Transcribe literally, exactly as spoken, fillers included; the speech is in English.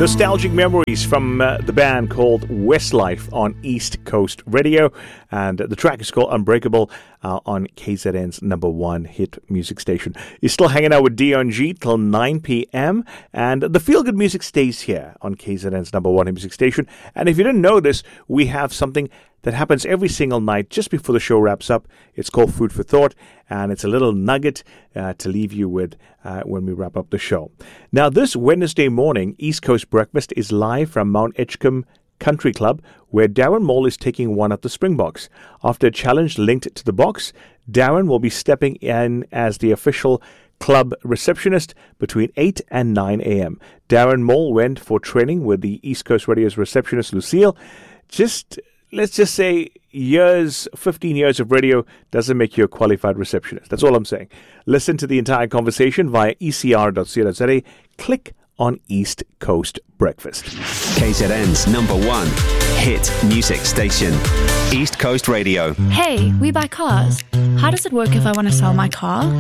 Nostalgic memories from uh, the band called Westlife on East Coast Radio. And uh, the track is called Unbreakable uh, on K Z N's number one hit music station. You're still hanging out with Dion G till nine p.m. And the Feel Good music stays here on K Z N's number one hit music station. And if you didn't know this, we have something that happens every single night just before the show wraps up. It's called Food for Thought, and it's a little nugget uh, to leave you with uh, when we wrap up the show. Now, this Wednesday morning, East Coast Breakfast is live from Mount Edgecombe Country Club, where Darren Moll is taking one of the Springboks. After a challenge linked to the box, Darren will be stepping in as the official club receptionist between eight and nine a.m. Darren Moll went for training with the East Coast Radio's receptionist, Lucille. Just... Let's just say years, fifteen years of radio doesn't make you a qualified receptionist. That's all I'm saying. Listen to the entire conversation via e c r dot co dot z a. Click on East Coast Breakfast. K Z N's number one hit music station, East Coast Radio. Hey, we buy cars. How does it work if I want to sell my car?